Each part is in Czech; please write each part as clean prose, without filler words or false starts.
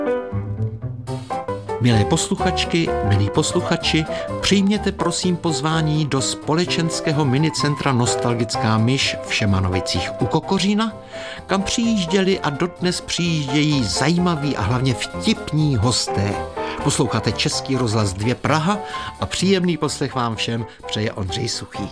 Milé posluchačky, milí posluchači, přijměte prosím pozvání do společenského minicentra Nostalgická myš v Šemanovicích u Kokořína, kam přijížděli a dodnes přijíždějí zajímaví a hlavně vtipní hosté. Posloucháte Český rozhlas 2 Praha a příjemný poslech vám všem přeje Ondřej Suchý.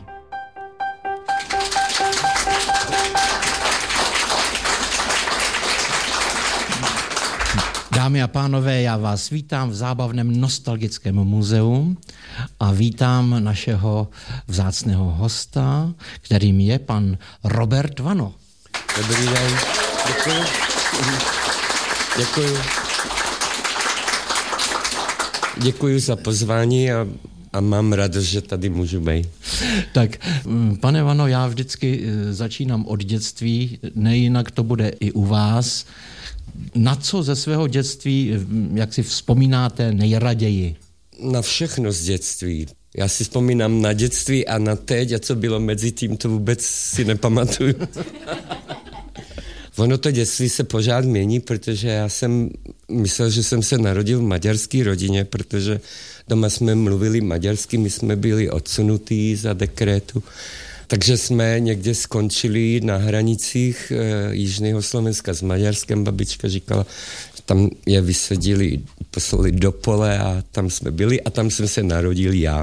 Dámy a pánové, já vás vítám v zábavném nostalgickém muzeu a vítám našeho vzácného hosta, kterým je pan Robert Vano. Dobrý den, děkuji. Děkuji za pozvání a mám radost, že tady můžu být. Tak, pane Vano, já vždycky začínám od dětství, nejinak to bude i u vás. Na co ze svého dětství, jak si vzpomínáte nejraději? Na všechno z dětství. Já si vzpomínám na dětství a na teď, a co bylo mezi tím, to vůbec si nepamatuju. Ono to dětství se pořád mění, protože já jsem myslel, že jsem se narodil v maďarské rodině, protože doma jsme mluvili maďarsky, my jsme byli odsunutí za dekrétu. Takže jsme někde skončili na hranicích Jižného Slovenska s Maďarskem. Babička říkala, že tam je vysadili, poslali do pole a tam jsme byli a tam jsem se narodil já.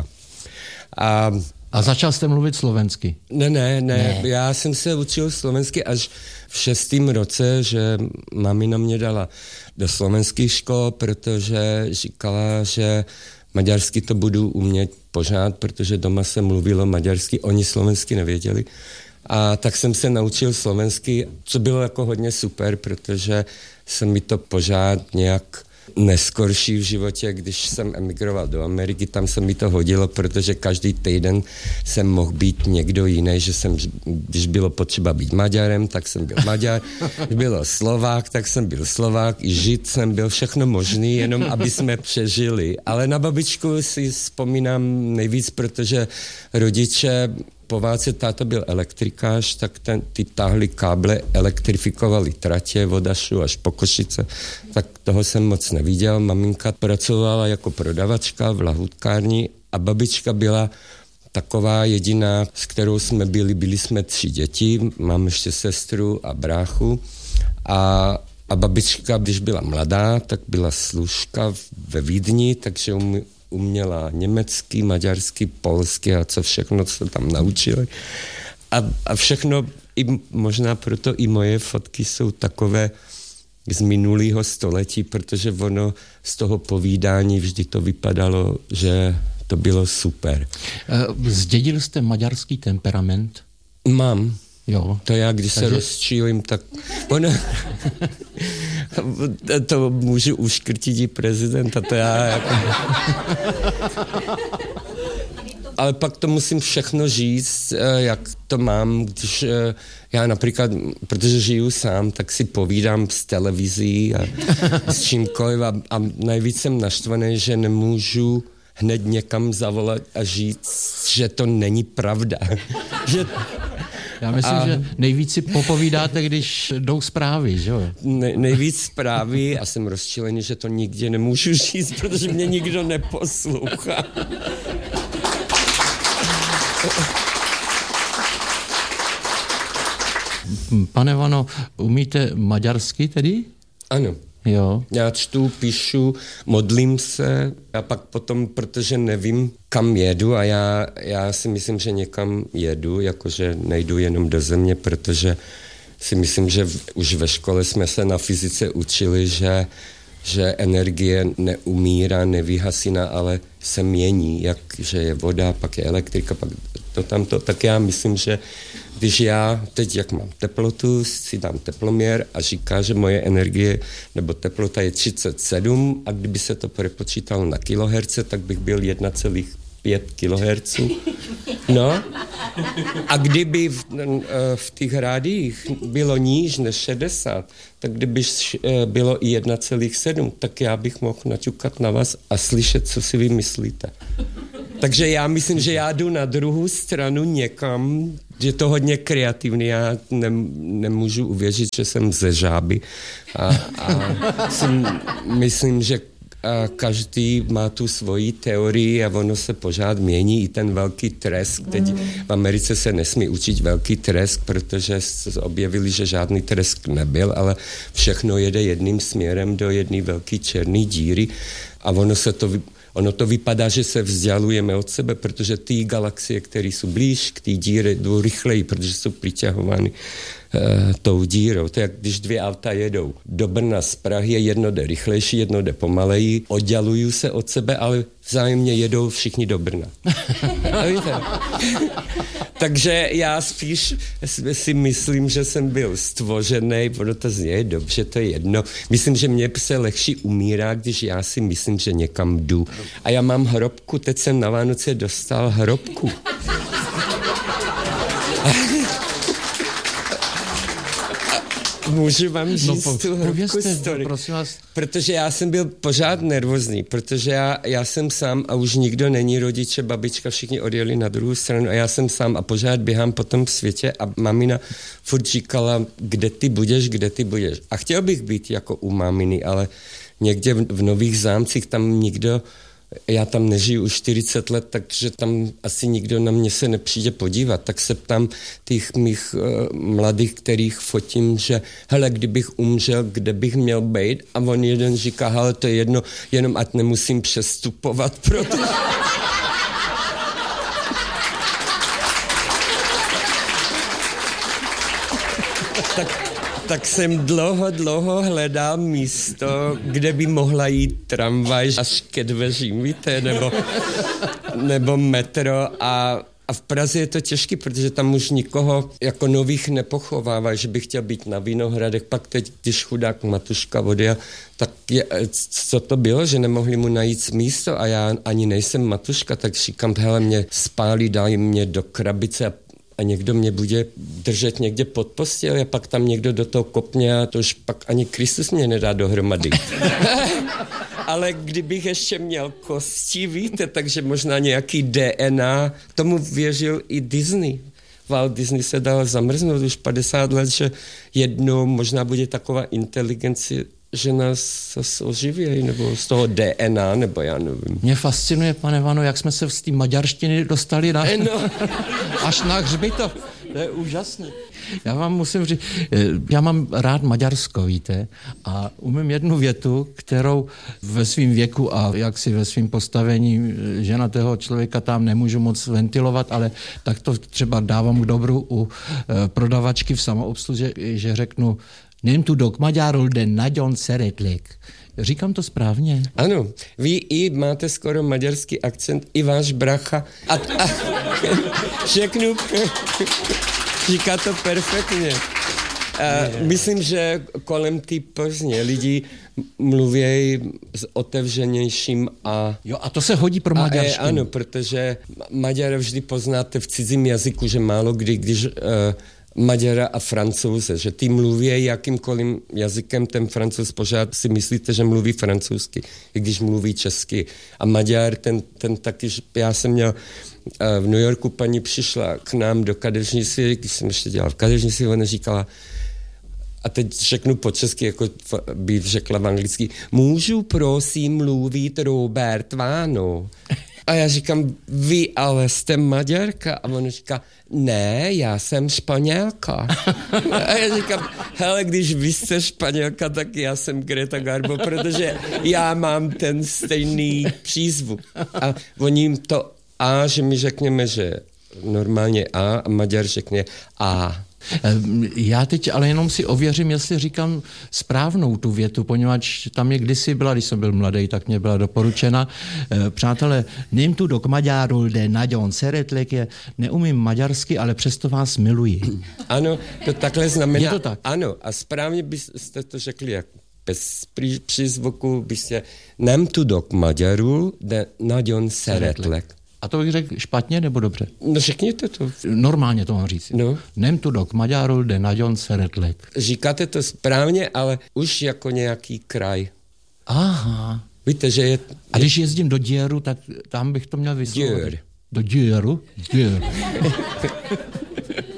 A začal jste mluvit slovensky? Ne. Já jsem se učil slovensky až v 6. roce, že mamina mě dala do slovenských škol, protože říkala, že maďarsky to budu umět pořád, protože doma se mluvilo maďarsky, oni slovensky nevěděli. A tak jsem se naučil slovensky, co bylo jako hodně super, protože se mi to pořád nějak neskorší v životě, když jsem emigroval do Ameriky, tam se mi to hodilo, protože každý týden jsem mohl být někdo jiný, že jsem, když bylo potřeba být Maďarem, tak jsem byl Maďar, když bylo Slovák, tak jsem byl Slovák, i Žid jsem byl, všechno možný, jenom aby jsme přežili. Ale na babičku si vzpomínám nejvíc, protože rodiče po válce, táta byl elektrikář, tak ty táhli káble, elektrifikovali tratě, Vodašu až po Košice, tak toho jsem moc neviděl. Maminka pracovala jako prodavačka v lahutkárni a babička byla taková jediná, s kterou jsme byli jsme 3 děti, mám ještě sestru a bráchu a babička, když byla mladá, tak byla služka ve Vídni, takže uměla německy, maďarsky, polsky a co všechno, co tam naučili. A všechno, možná proto i moje fotky jsou takové z minulého století, protože ono z toho povídání vždy to vypadalo, že to bylo super. Zdědil jste maďarský temperament? Mám. Jo. To já, když se rozčílim, tak to můžu uškrtit i prezidenta, to já jako... Ale pak to musím všechno říct, jak to mám, když já například, protože žiju sám, tak si povídám s televizí a s čímkoliv a nejvíc jsem naštvaný, že nemůžu hned někam zavolat a říct, že to není pravda. Že... Já myslím, že nejvíc si popovídáte, když jdou zprávy, že jo? Nejvíc zprávy a jsem rozčilený, že to nikdy nemůžu říct, protože mě nikdo neposlouchá. Pane Vano, umíte maďarsky tedy? Ano. Jo. Já čtu, píšu, modlím se a pak potom, protože nevím, kam jedu a já si myslím, že někam jedu, jakože nejdu jenom do země, protože si myslím, že už ve škole jsme se na fyzice učili, že energie neumírá, nevyhasíná, ale se mění, že je voda, pak je elektrika, pak to tamto, tak já myslím, že když já teď, jak mám teplotu, si dám teploměr a říká, že moje energie nebo teplota je 37 a kdyby se to prepočítalo na kiloherce, tak bych byl 1,5 kHz. No. A kdyby v těch rádiích bylo níž než 60, tak kdyby bylo i 1,7, tak já bych mohl naťukat na vás a slyšet, co si vy myslíte. Takže já myslím, že já jdu na druhou stranu někam Je to hodně kreativní, já nemůžu uvěřit, že jsem ze Žáby a myslím, že každý má tu svoji teorii a ono se pořád mění. I ten velký tresk, teď v Americe se nesmí učit velký tresk, protože objevili, že žádný tresk nebyl, ale všechno jede jedným směrem do jedné velké černé díry a ono to vypadá, že se vzdělujeme od sebe, protože ty galaxie, které jsou blíž k té díře, jdou rychleji, protože jsou přiťahovány tou dírou. To je jak když dvě auta jedou do Brna z Prahy, jedno jde rychlejší, jedno jde pomaleji, oddělují se od sebe, ale vzájemně jedou všichni do Brna. Takže já spíš si myslím, že jsem byl stvořený, ono to zní dobře, to je jedno. Myslím, že mě se lehčí umírá, když já si myslím, že někam jdu. A já mám hrobku, teď jsem na Vánoce dostal hrobku. Můžu vám říct tu hrobku story? Prosím vás. Protože já jsem byl pořád nervózní, protože já jsem sám a už nikdo není, rodiče, babička, všichni odjeli na druhou stranu a já jsem sám a pořád běhám po tom světě a mamina furt říkala, kde ty budeš. A chtěl bych být jako u maminy, ale někde v Nových Zámcích tam nikdo, já tam nežiju už 40 let, takže tam asi nikdo na mě se nepřijde podívat. Tak se ptám těch mých mladých, kterých fotím, že hele, kdybych umřel, kde bych měl být? A on jeden říká, hele, to je jedno, jenom ať nemusím přestupovat, protože... Tak jsem dlouho hledal místo, kde by mohla jít tramvaj až ke dveřím, víte, nebo metro a v Praze je to těžké, protože tam už nikoho jako nových nepochovává, že by chtěl být na Vinohradech, pak teď, když chudák Matuška odjel, tak co to bylo, že nemohli mu najít místo a já ani nejsem Matuška, tak říkám, hele, mě spálí, dají mě do krabice a někdo mě bude držet někde pod postěl a pak tam někdo do toho kopně a to už pak ani Kristus mě nedá dohromady. Ale kdybych ještě měl kosti, víte, takže možná nějaký DNA, tomu věřil i Disney. Walt Disney se dal zamrznout už 50 let, že jednou možná bude taková inteligence, že nás zase oživějí, nebo z toho DNA, nebo já nevím. Mě fascinuje, pane Vano, jak jsme se z té maďarštiny dostali až na hřbitov. To je úžasné. Já vám musím říct, já mám rád Maďarsko, víte, a umím jednu větu, kterou ve svém věku a jaksi ve svém postavení ženatého člověka tam nemůžu moc ventilovat, ale tak to třeba dávám k dobru u prodavačky v samoobsluze, že řeknu, nem tudok magyarul, de nagyon szeretlek. Říkám to správně? Ano, vy i máte skoro maďarský akcent, i váš bracha. A řeknu, říká to perfektně. Myslím, že kolem té Plzně lidi mluví s otevřenějším a... Jo, a to se hodí pro maďarštinu. Ano, protože Maďara vždy poznáte v cizím jazyku, že málo kdy, když... Maďara a Francouze, že ty mluví jakýmkoliv jazykem, ten Francouz pořád si myslíte, že mluví francouzsky, i když mluví česky. A Maďar, ten taky, já jsem měl v New Yorku, paní přišla k nám do kadeřnictví, když jsem ještě dělal v kadeřnictví, ona říkala, a teď řeknu po česky, jako by řekla v anglicky, můžu prosím mluvit Robert Váno? A já říkám, vy ale jste Maďarka. A on říká, ne, já jsem Španělka. A já říkám, hele, když vy jste Španělka, tak já jsem Greta Garbo, protože já mám ten stejný přízvuk. A oni jim to A, že my řekněme, že normálně A Maďar řekne A. Já teď ale jenom si ověřím, jestli říkám správnou tu větu, poněvadž tam je kdysi byla, když jsem byl mladý, tak mě byla doporučena. Přátelé, nem tudok magyarul, de nagyon szeretlek, neumím maďarsky, ale přesto vás miluji. Ano, to takhle znamená. Je to tak? Ano, a správně byste to řekli, jak bez přízvuku byste nem tudok magyarul, de nagyon szeretlek. A to bych řekl špatně nebo dobře? No řekněte to. Normálně to mám říct. No. Nem tudok magyarul, de nagyon szeretlek. Říkáte to správně, ale už jako nějaký kraj. Aha. Víte, že je... A když jezdím do Děru, tak tam bych to měl vyslovit. Děr. Do Děru? Děr.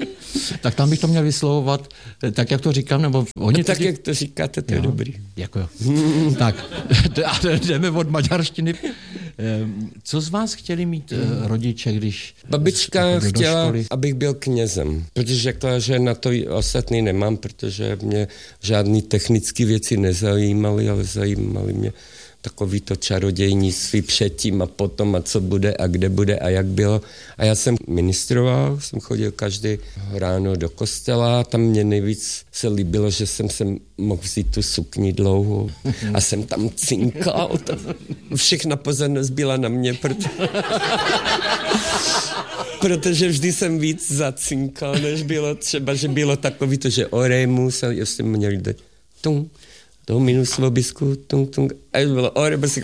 Tak tam bych to měl vyslovovat, tak jak to říkám, nebo oni tak jak to říkáte, to je dobrý. Jako jo. Tak, jdeme od maďarštiny. Co z vás chtěli mít rodiče, když... Babička chtěla, abych byl knězem, protože řekla, že na to ostatní nemám, protože mě žádný technické věci nezajímaly, ale zajímaly mě takový to čarodějnictví předtím a potom a co bude a kde bude a jak bylo. A já jsem ministroval, jsem chodil každý ráno do kostela, tam mě nejvíc se líbilo, že jsem se mohl vzít tu sukni dlouhou a jsem tam cinkal. Všechna pozornost byla na mě, protože vždy jsem víc zacinkal, než bylo třeba, že bylo takový to, že oremus a jestli měli dát tung, to minus svobisku, tung, tung, a bylo oremus,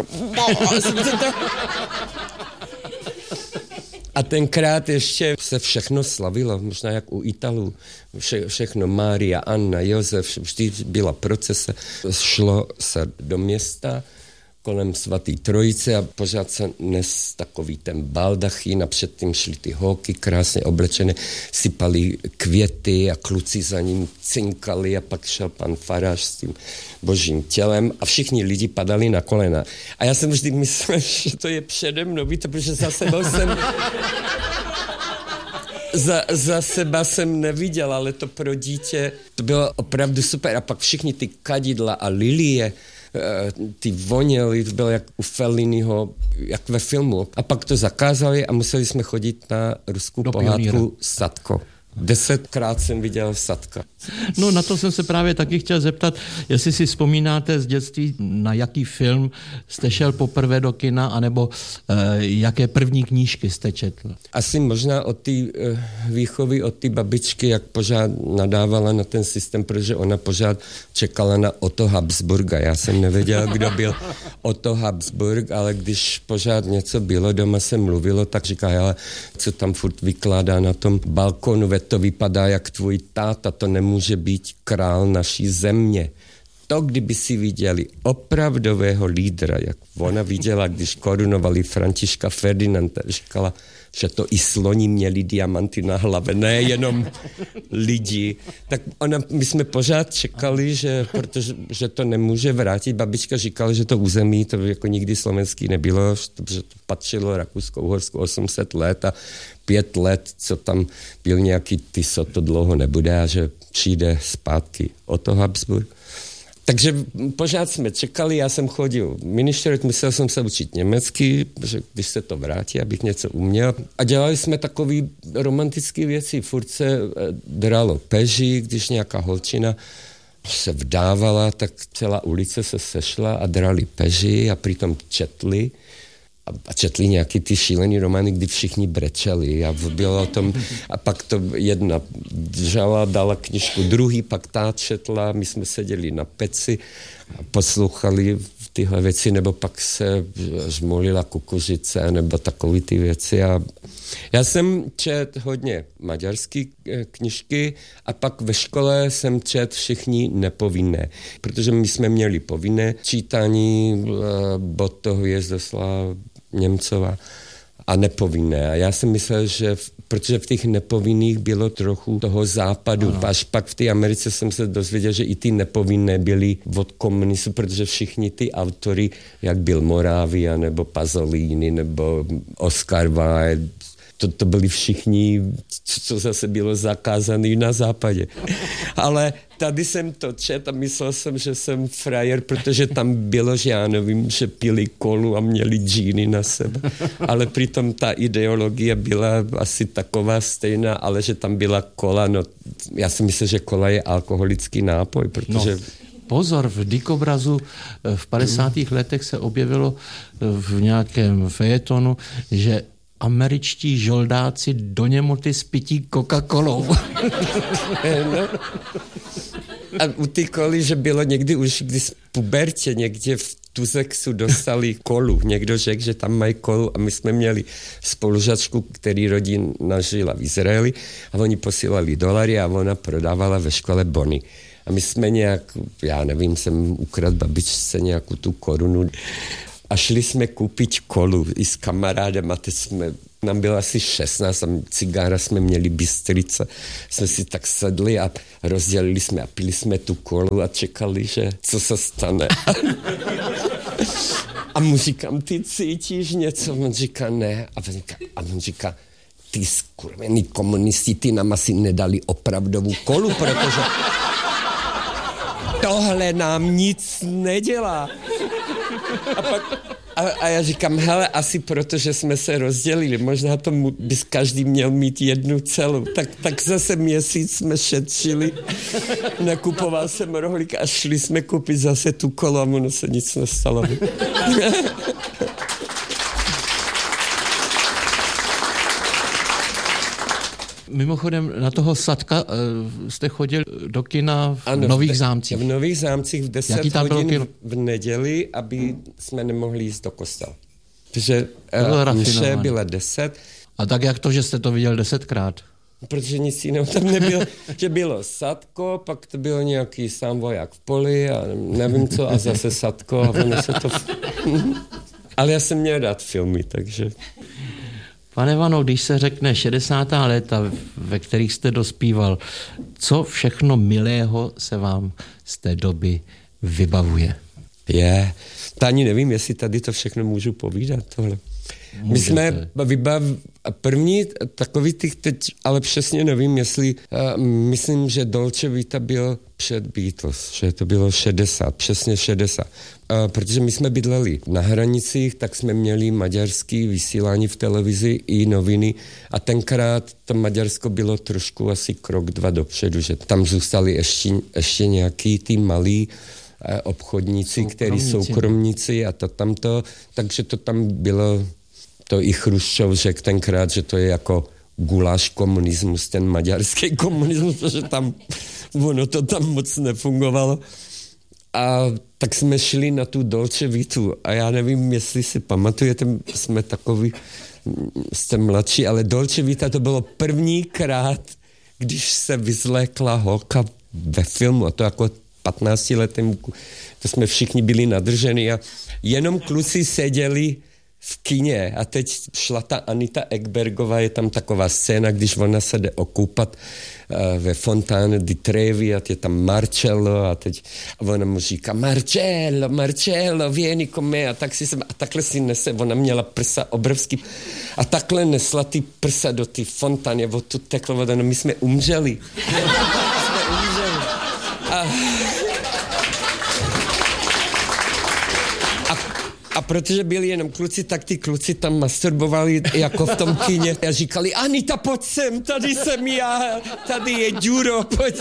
a tenkrát ještě se všechno slavilo, možná jak u Italů. Všechno, Mária, Anna, Josef, vždy byla procese. Šlo se do města kolem svatý trojice a pořád se nes takový ten baldachín a předtím šli ty holky krásně oblečené, sypali květy a kluci za ním cinkali a pak šel pan farář s tím božím tělem a všichni lidi padali na kolena. A já jsem vždy myslel, že to je přede mnou, víte, protože za sebou jsem... Za seba jsem neviděl, ale to pro dítě, to bylo opravdu super. A pak všichni ty kadidla a lilie, ty voněly, to bylo jak u Felliniho, jak ve filmu. A pak to zakázali a museli jsme chodit na ruskou pohádku Sadko. 10krát jsem viděl Sadka. No na to jsem se právě taky chtěl zeptat, jestli si vzpomínáte z dětství, na jaký film jste šel poprvé do kina, anebo jaké první knížky jste četl? Asi možná od té výchovy, od té babičky, jak pořád nadávala na ten systém, protože ona pořád čekala na Otto Habsburga. Já jsem nevěděl, kdo byl Otto Habsburg, ale když pořád něco bylo, doma se mluvilo, tak říká, ale co tam furt vykládá na tom balkonu, to vypadá jak tvůj táta, to nemůže být král naší země. To, kdyby si viděli opravdového lídra, jak ona viděla, když korunovali Františka Ferdinanda, říkala, že to i sloni měli diamanty na hlavě, nejenom lidi. Tak my jsme pořád čekali, že to nemůže vrátit. Babička říkala, že to území, to jako nikdy slovenský nebylo, že to patřilo Rakousko-Uhorsku 800 let a 5 let, co tam byl nějaký Tiso, to dlouho nebude a že přijde zpátky Otto Habsburg. Takže pořád jsme čekali, já jsem chodil ministrovat, musel jsem se učit německy, že když se to vrátí, abych něco uměl. A dělali jsme takové romantické věci, furt se dralo peži, když nějaká holčina se vdávala, tak celá ulice se sešla a drali peži a přitom četli. A četli nějaký ty šílený romány, kdy všichni brečeli a bylo o tom, a pak to jedna držela, dala knižku, druhý pak ta četla, my jsme seděli na peci a poslouchali tyhle věci, nebo pak se žmolila kukuřice, nebo takové ty věci. A já jsem čet hodně maďarské knižky a pak ve škole jsem čet všichni nepovinné, protože my jsme měli povinné čítání od toho Jezdoslava Němcova a nepovinné. A já jsem myslel, že protože v těch nepovinných bylo trochu toho západu. Ano. Až pak v té Americe jsem se dozvěděl, že i ty nepovinné byly od komunistů, protože všichni ty autory, jak byl Moravia, nebo Pasolini, nebo Oscar Wilde, to byli všichni, co zase bylo zakázané na západě. Ale tady jsem to čet a myslel jsem, že jsem frajer, protože tam bylo, že já nevím, že pili kolu a měli džíny na sebe. Ale přitom ta ideologie byla asi taková stejná, ale že tam byla kola. No, já si myslím, že kola je alkoholický nápoj, protože... No. Pozor, v Dikobrazu v 50. letech se objevilo v nějakém fejetonu, že američtí žoldáci do němoty spití Coca-Colou. No. A u té koly, že bylo někdy už, když v pubertě někde v Tuzexu dostali kolu. Někdo řekl, že tam mají kolu a my jsme měli spolužačku, který rodina žila v Izraeli a oni posílali dolary a ona prodávala ve škole bony. A my jsme nějak, já nevím, jsem ukradl babičce nějakou tu korunu a šli jsme koupit kolu i s kamarádem a teď jsme Nám bylo asi 16 a cigára jsme měli Bystrice. Jsme si tak sedli a rozdělili jsme a pili jsme tu kolu a čekali, že co se stane. A mu říkám, ty cítíš něco? On říká, ne. A on říká, ty skurvený komunisti, ty nám asi nedali opravdovou kolu, protože tohle nám nic nedělá. A já říkám, hele, asi protože jsme se rozdělili, možná to bys každý měl mít jednu celou. Tak zase měsíc jsme šetřili, nakupoval jsem rohlík a šli jsme koupit zase tu kolu a ono se nic nestalo. Mimochodem, na toho Sadka jste chodil do kina v Nových Zámcích. V Nových Zámcích v 10 hodin v neděli, aby jsme nemohli jít do kostela. Protože mše byla 10. A tak jak to, že jste to viděl 10krát? Protože nic jiného tam nebylo. Že bylo Sadko, pak to bylo nějaký Sám voják v poli a nevím co, a zase Sadko a ono se to... Ale já jsem měl rád filmy, takže... Pane Vano, když se řekne 60. léta, ve kterých jste dospíval, co všechno milého se vám z té doby vybavuje? To ani nevím, jestli tady to všechno můžu povídat, tohle. My jsme první takový těch teď, ale přesně nevím, jestli, myslím, že Dolce Vita byl před Beatles, že to bylo 60, přesně 60. Protože my jsme bydleli na hranicích, tak jsme měli maďarský vysílání v televizi i noviny a tenkrát to Maďarsko bylo trošku asi krok 2 dopředu, že tam zůstali ještě nějaký ty malí obchodníci, kteří soukromníci a to tamto, takže to tam bylo, to i Chruščov řekl tenkrát, že to je jako guláš komunismus, ten maďarský komunismus, protože tam ono to tam moc nefungovalo. A tak jsme šli na tu Dolce Vitu a já nevím, jestli si pamatujete, jsme takový, jste mladší, ale Dolce Vita to bylo prvníkrát, když se vyzlékla holka ve filmu, a to jako 15 letém, to jsme všichni byli nadrženi a jenom kluci seděli v kině a teď šla ta Anita Ekbergová, je tam taková scéna, když ona se jde okoupat ve Fontane di Trevi a je tam Marcello a teď a ona mu říká Marcello, vieni con me a tak si a takhle si nese, ona měla prsa obrovský a takhle nesla ty prsa do ty fontány, o tu teklo voda, no my jsme umřeli. A protože byli jenom kluci, tak ty kluci tam masturbovali jako v tom kině a říkali, Anita, pojď sem, tady jsem já, tady je Ďuro, pojď.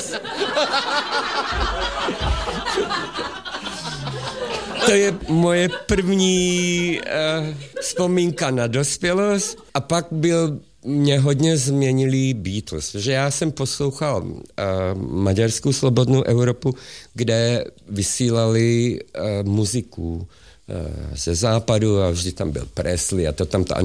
To je moje první vzpomínka na dospělost a pak mě hodně změnili Beatles, že já jsem poslouchal maďarskou slobodnou Evropu, kde vysílali muziku ze západu a vždy tam byl Presley a to tamto. A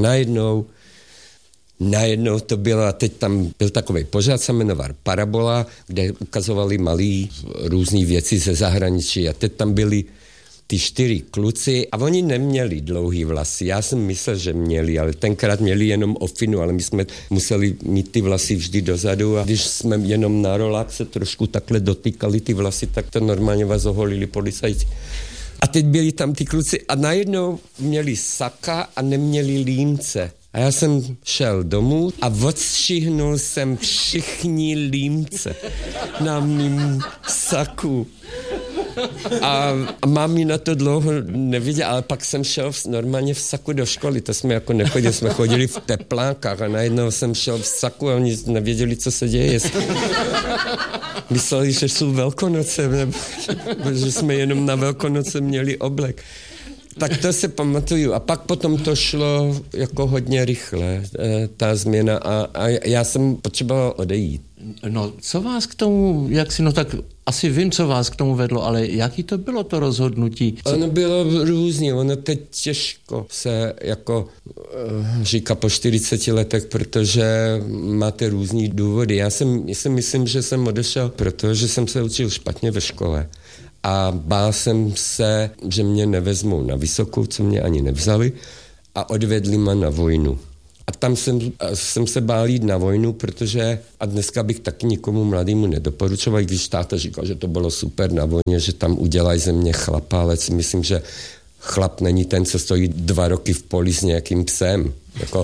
najednou to bylo, a teď tam byl takový pořád, se jmenoval Parabola, kde ukazovali malý různý věci ze zahraničí a teď tam byli ty 4 kluci a oni neměli dlouhý vlasy. Já jsem myslel, že měli, ale tenkrát měli jenom ofinu, ale my jsme museli mít ty vlasy vždy dozadu a když jsme jenom na rolách se trošku takhle dotýkali ty vlasy, tak to normálně vás oholili policajti. A teď byli tam ty kluci a najednou měli saka a neměli límce. A já jsem šel domů a odstřihnul jsem všichni límce na mým saku. A mámi na to dlouho neviděla, ale pak jsem šel normálně v saku do školy. To jsme jako nechodili, jsme chodili v teplákách a najednou jsem šel v saku a oni nevěděli, co se děje. Mysleli, že jsou Velkonoce, protože jsme jenom na Velkonoce měli oblek. Tak to se pamatuju. A pak potom to šlo jako hodně rychle, ta změna a já jsem potřeboval odejít. No, co vás k tomu, tak asi vím, co vás k tomu vedlo, ale jaký to bylo to rozhodnutí? Ono bylo různě, ono teď těžko se jako říká po 40 letech, protože máte různý důvody. Já si myslím, že jsem odešel, protože jsem se učil špatně ve škole. A bál jsem se, že mě nevezmou na vysokou, co mě ani nevzali, a odvedli mě na vojnu. A tam jsem se bál jít na vojnu, protože, a dneska bych taky nikomu mladému nedoporučoval, když táta říkal, že to bylo super na vojně, že tam udělají ze mě chlapa, ale si myslím, že chlap není ten, co stojí 2 roky v poli s nějakým psem. Jako,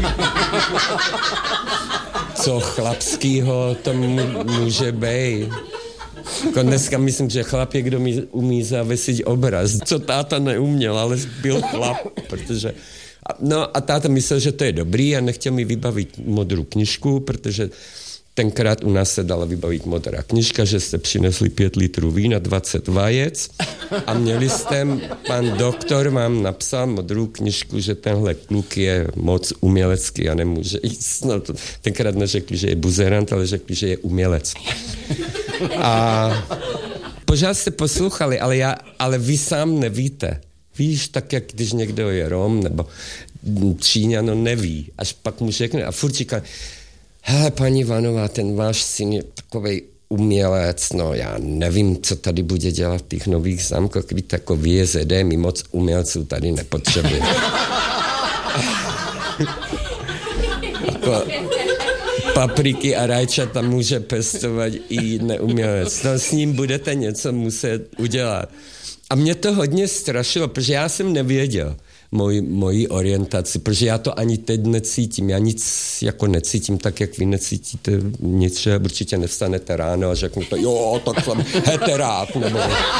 co chlapskýho to může být. Jako dneska myslím, že chlap je, kdo umí zavěsit obraz. Co táta neuměl, ale byl chlap, protože... No a táta myslel, že to je dobrý a nechtěl mi vybavit modrou knižku, protože tenkrát u nás se dala vybavit modrá knižka, že jste přinesli 5 litrů vína, 20 vajec a měli jste, pan doktor vám napsal modrou knižku, že tenhle kluk je moc umělecký a nemůže jíst. No, tenkrát neřekli, že je buzerant, ale řekli, že je umělec. A pořád jste poslouchali, ale vy sám nevíte. Víš, tak jak když někdo je Rom nebo Číňan, neví. Až pak mu řekne a furt říká, hele, paní Vanová, ten váš syn je takovej umělec, no já nevím, co tady bude dělat v těch nových zámkách, kdyby takový je ZD, my moc umělců tady nepotřebujeme. Jako papriky a rajčata může pestovat i neumělec. No s ním budete něco muset udělat. A mě to hodně strašilo, protože já jsem nevěděl moji orientaci, protože já to ani teď necítím. Já nic jako necítím tak, jak vy necítíte nic, že určitě nevstanete ráno a řeknete, jo, tak jsem heterák, nebo...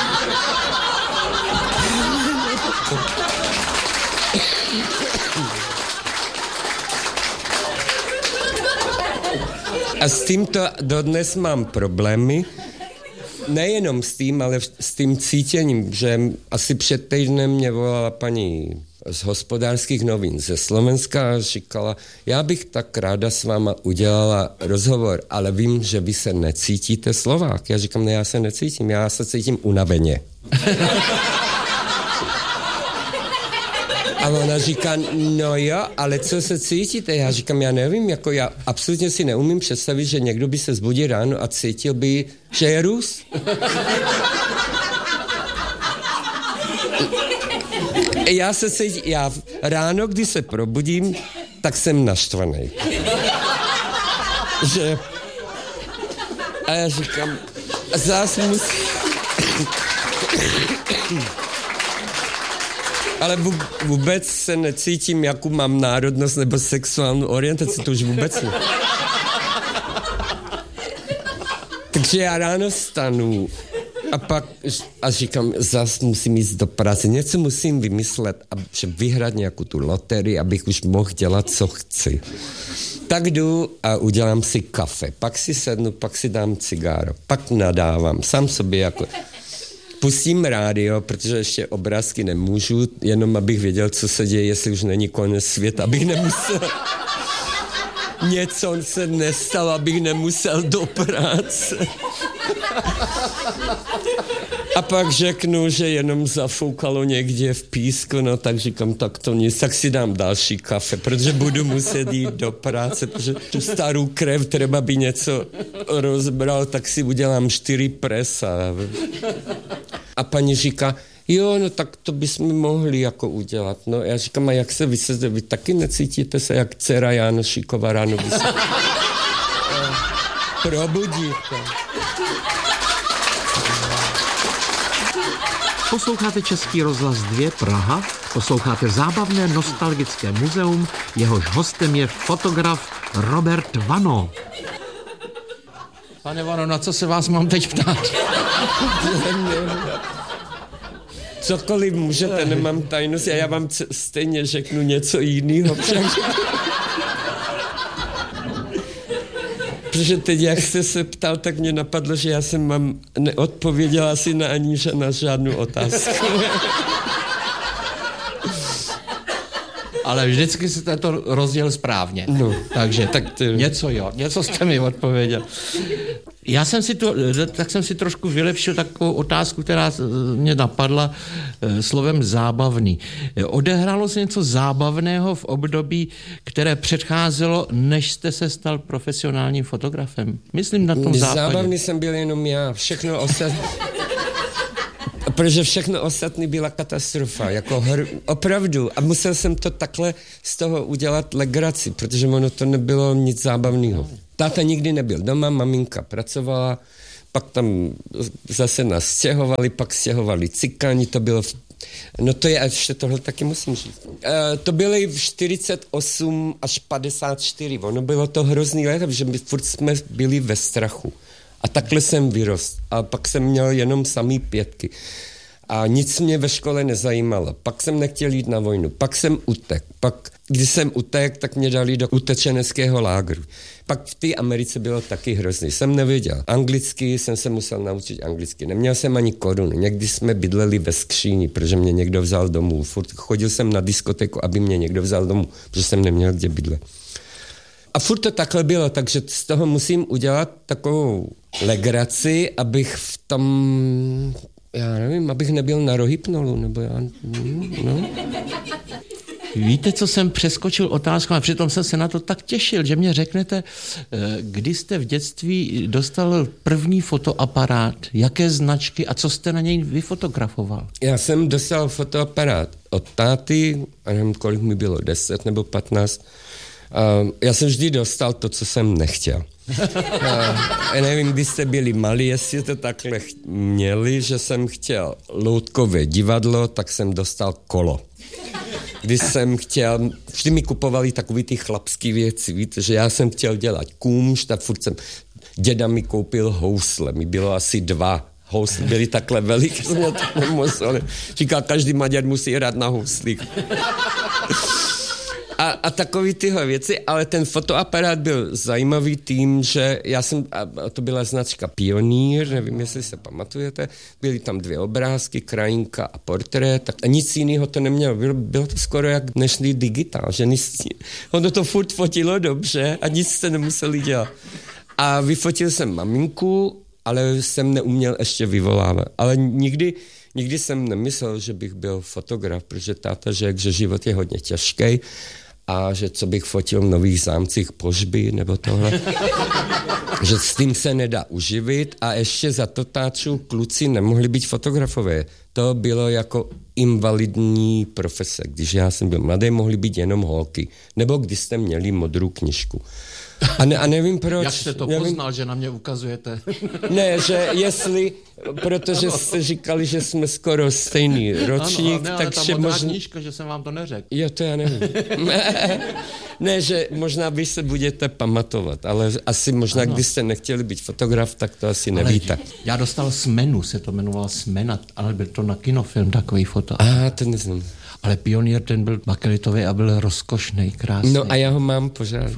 A s tímto dodnes mám problémy. Nejenom s tím, ale s tím cítěním, že asi před týdnem mě volala paní z Hospodářských novin ze Slovenska a říkala, já bych tak ráda s váma udělala rozhovor, ale vím, že vy se necítíte Slovák. Já říkám, ne, já se necítím, já se cítím unaveně. A ona říká, no jo, ale co se cítíte? Já říkám, já nevím, jako já absolutně si neumím představit, že někdo by se zbudil ráno a cítil by, že je Rus. Já ráno, když se probudím, tak jsem naštvaný. Že... A já říkám, zase musím... Ale vůbec se necítím, jakou mám národnost nebo sexuální orientaci, to už vůbec ne. Takže já ráno stanu a pak říkám, zase musím jít do práce, něco musím vymyslet, vyhrát nějakou tu loterii, abych už mohl dělat, co chci. Tak jdu a udělám si kafe, pak si sednu, pak si dám cigáro, pak nadávám, sám sobě jako... Pustím rádio, protože ještě obrázky nemůžu, jenom abych věděl, co se děje, jestli už není konec světa, abych nemusel... Něco se nestalo, abych nemusel do práce. A pak řeknu, že jenom zafoukalo někde v písku, no tak říkám, tak to nic, tak si dám další kafe, protože budu muset jít do práce, protože tu starou krev třeba by něco rozbral, tak si udělám 4 presa. A paní říká, jo, no tak to bychom mohli jako udělat. No já říkám, a jak se vy taky necítíte se jak dcera Jánošíkova ráno by se probudíte. Posloucháte Český rozhlas 2 Praha, posloucháte zábavné nostalgické muzeum, jehož hostem je fotograf Robert Vano. Pane Vano, na co se vás mám teď ptát? Cokoliv můžete, nemám tajnost, a já vám stejně řeknu něco jiného. Protože teď, jak jste se ptal, tak mě napadlo, že já jsem vám neodpověděla asi na žádnou otázku. Ale vždycky jste to rozdělil správně. No. Takže něco jste mi odpověděl. Já jsem si trošku vylepšil takovou otázku, která mě napadla slovem zábavný. Odehrálo se něco zábavného v období, které předcházelo, než jste se stal profesionálním fotografem? Myslím na tom západě. Zábavný jsem byl jenom já, všechno ostatní. Protože všechno ostatní byla katastrofa, jako opravdu. A musel jsem to takhle z toho udělat legraci, protože ono to nebylo nic zábavného. Táta nikdy nebyl doma, maminka pracovala, pak tam zase nás stěhovali, pak stěhovali cikáni, to bylo no to je, a ještě tohle taky musím říct. To byly v 48 až 54, ono bylo to hrozný let, protože my furt jsme byli ve strachu. A takhle jsem vyrost. A pak jsem měl jenom samý 5. A nic mě ve škole nezajímalo. Pak jsem nechtěl jít na vojnu. Pak jsem utek. Pak, když jsem utek, tak mě dali do utečeneckého lágru. Pak v té Americe bylo taky hrozný. Jsem nevěděl anglicky, jsem se musel naučit anglicky. Neměl jsem ani koruny. Někdy jsme bydleli ve skříni, protože mě někdo vzal domů. Furt chodil jsem na diskotéku, aby mě někdo vzal domů, protože jsem neměl kde bydlet. A furt to takhle bylo, takže z toho musím udělat takovou legraci, abych v tom, já nevím, abych nebyl na rohypnolu, nebo já, no. Víte, co jsem přeskočil otázku, a přitom jsem se na to tak těšil, že mě řeknete, kdy jste v dětství dostal první fotoaparát, jaké značky a co jste na něj vyfotografoval? Já jsem dostal fotoaparát od táty, a nevím, kolik mi bylo, 10 nebo 15. Já jsem vždy dostal to, co jsem nechtěl. Já nevím, když jste byli malí, jestli to takhle měli, že jsem chtěl loutkové divadlo, tak jsem dostal kolo. Když jsem chtěl, vždy mi kupovali takový ty chlapský věci, víte, že já jsem chtěl dělat kůmš, tak furt jsem, děda mi koupil housle, mi bylo asi 2 housle, byly takhle veliké, jsem to nemusel. Říkal, každý Maďar musí hrát na houslích. A takový tyhle věci, ale ten fotoaparát byl zajímavý tím, že já jsem, a to byla značka Pionýr, nevím, jestli se pamatujete, byly tam 2 obrázky, krajinka a portrét, tak a nic jiného to nemělo. Bylo to skoro jak dnešní digitál, že ono to furt fotilo dobře a nic jste nemuseli dělat. A vyfotil jsem maminku, ale jsem neuměl ještě vyvolávat. Ale nikdy jsem nemyslel, že bych byl fotograf, protože táta řekl, že život je hodně těžký a že co bych fotil v Nových Zámcích pohřby nebo tohle, že s tím se nedá uživit a ještě za to táču kluci nemohli být fotografové. To bylo jako invalidní profese. Když já jsem byl mladý, mohli být jenom holky. Nebo když jste měli modrou knižku. A nevím proč. Jak jste to poznal, že na mě ukazujete? Ne, že jestli, protože jste říkali, že jsme skoro stejný ročník, ano, takže možná knížka, že jsem vám to neřekl. Jo, to já nevím. Ne, že možná vy se budete pamatovat, ale asi možná, když jste nechtěli být fotograf, tak to asi nevíte. Já dostal Smenu, se to jmenovalo Smena, ale byl to na kinofilm takový foto. To neznám. Ale Pionýr, ten byl bakelitový a byl rozkošný, krásný. No a já ho mám pořád.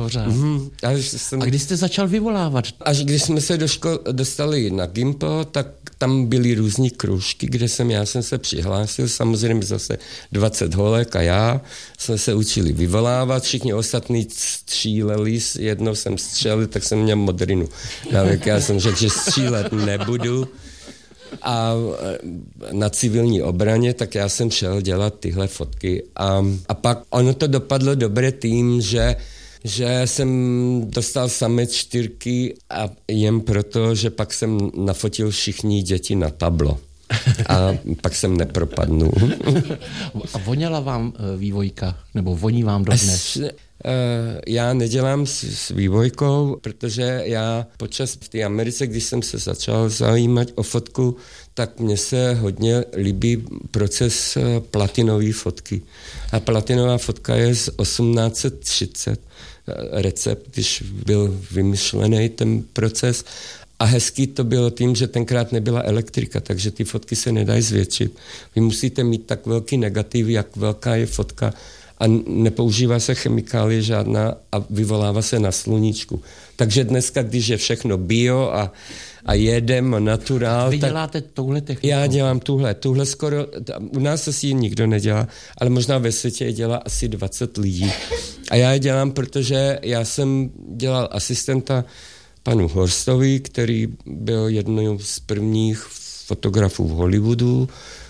A kdy jste začal vyvolávat? Až když jsme se do školy dostali na Gimpo, tak tam byly různý kroužky, kde já jsem se přihlásil, samozřejmě zase 20 holek a já jsme se učili vyvolávat, všichni ostatní stříleli, jednou jsem střelil, tak jsem měl modrinu. Já jsem řekl, že střílet nebudu. A na civilní obraně, tak já jsem šel dělat tyhle fotky a pak ono to dopadlo dobře tím, že jsem dostal samé 4 a jen proto, že pak jsem nafotil všichni děti na tablo. A pak jsem nepropadnul. A voněla vám vývojka? Nebo voní vám dodnes? Já nedělám s vývojkou, protože já počas v té Americe, když jsem se začal zajímat o fotku, tak mně se hodně líbí proces platinové fotky. A platinová fotka je z 1830 recept, když byl vymyšlený ten proces. A hezký to bylo tím, že tenkrát nebyla elektrika, takže ty fotky se nedají zvětšit. Vy musíte mít tak velký negativ, jak velká je fotka, a nepoužívá se chemikálie žádná a vyvolává se na sluníčku. Takže dneska, když je všechno bio a jedem a naturál... Vy děláte touhle techniku? Já dělám tuhle skoro... U nás asi ji nikdo nedělá, ale možná ve světě je dělá asi 20 lidí. A já je dělám, protože já jsem dělal asistenta panu Horstovi, který byl jednou z prvních fotografů v Hollywoodu.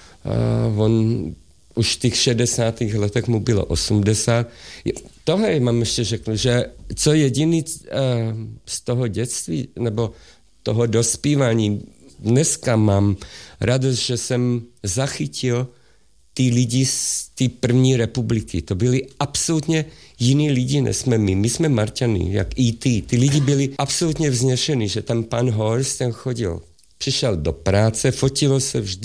On už v těch 60. letech mu bylo 80. Tohle mám ještě řekl, že co jediný z toho dětství nebo toho dospívání dneska mám radost, že jsem zachytil ty lidi z té první republiky. To byli absolutně jiní lidi, než jsme my. My jsme Marťany, jak E.T. Ty lidi byli absolutně vznešení, že tam pan Horst ten chodil. Přišel do práce, fotilo se vždy